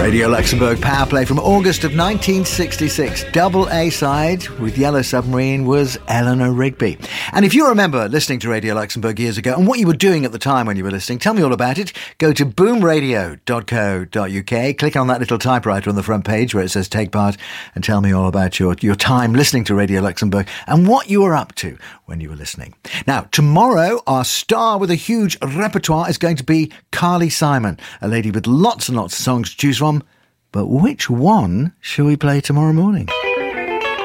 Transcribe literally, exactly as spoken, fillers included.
Radio Luxembourg Power Play from August of nineteen sixty-six. Double A-side with Yellow Submarine was Eleanor Rigby. And if you remember listening to Radio Luxembourg years ago and what you were doing at the time when you were listening, tell me all about it. Go to boom radio dot co dot uk, click on that little typewriter on the front page where it says take part, and tell me all about your, your time listening to Radio Luxembourg and what you were up to when you were listening. Now, tomorrow, our star with a huge repertoire is going to be Carly Simon, a lady with lots and lots of songs to choose from. But which one shall we play tomorrow morning?